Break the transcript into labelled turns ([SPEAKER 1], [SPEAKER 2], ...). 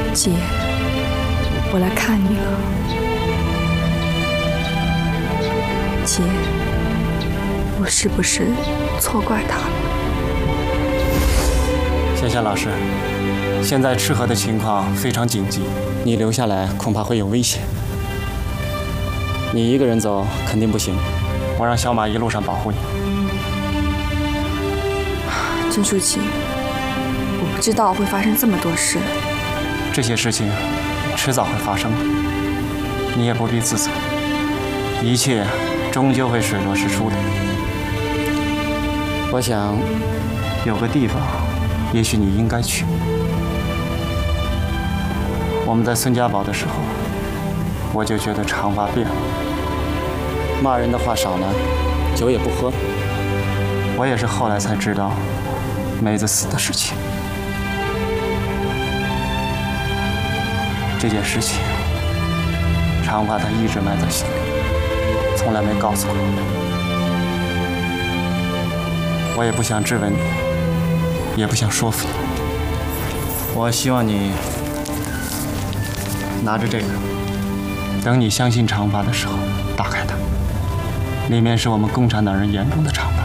[SPEAKER 1] 姐，我来看你了。姐，我是不是错怪他了？
[SPEAKER 2] 仙仙老师，现在赤河的情况非常紧急，你留下来恐怕会有危险。你一个人走肯定不行，我让小马一路上保护你。
[SPEAKER 1] 郑书记，我不知道会发生这么多事。
[SPEAKER 2] 这些事情迟早会发生的，你也不必自责，一切终究会水落石出的。我想，有个地方，也许你应该去。我们在孙家堡的时候，我就觉得长发变了，骂人的话少了，酒也不喝。我也是后来才知道梅子死的事情。这件事情，长发他一直埋在心里，从来没告诉我。我也不想质问你，也不想说服你。我希望你拿着这个，等你相信长发的时候，打开它，里面是我们共产党人眼中的长发。